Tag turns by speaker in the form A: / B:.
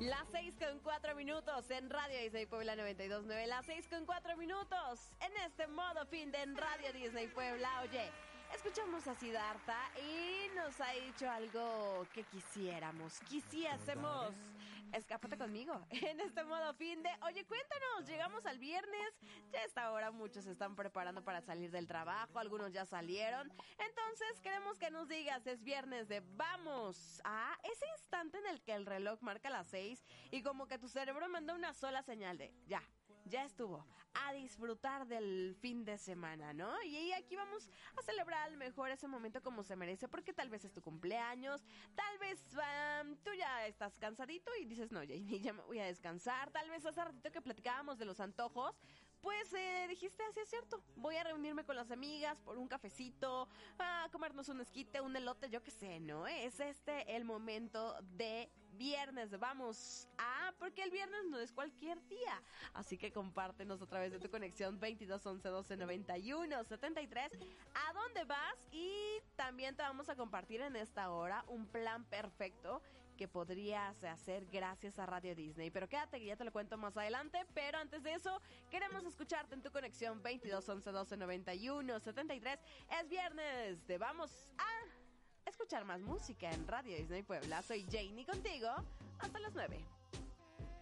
A: Las 6:04 en Radio Disney Puebla 92.9. Las 6:04 en este modo fin de en Radio Disney Puebla. Oye, escuchamos a Siddhartha y nos ha dicho algo que quisiésemos. Escápate conmigo en este modo fin de. Oye, cuéntanos, llegamos al viernes. Ya a esta hora muchos se están preparando para salir del trabajo, algunos ya salieron. Entonces queremos que nos digas, es viernes de vamos a ese instante en el que el reloj marca las 6 y como que tu cerebro manda una sola señal de ya estuvo, a disfrutar del fin de semana, ¿no? Y aquí vamos a celebrar al mejor ese momento como se merece, porque tal vez es tu cumpleaños, tal vez tú ya estás cansadito y dices, no, ya me voy a descansar, tal vez hace ratito que platicábamos de los antojos, pues dijiste, así es cierto, voy a reunirme con las amigas por un cafecito, a comernos un esquite, un elote, yo qué sé, ¿no? Es el momento de viernes, porque el viernes no es cualquier día, así que compártenos a través de tu conexión 22 11 12 91 73 a dónde vas, y también te vamos a compartir en esta hora un plan perfecto que podrías hacer gracias a Radio Disney. Pero quédate que ya te lo cuento más adelante. Pero antes de eso, queremos escucharte en tu conexión 22 11 12 91 73. Es viernes, te vamos a escuchar más música en Radio Disney Puebla. Soy Janie contigo hasta las 9.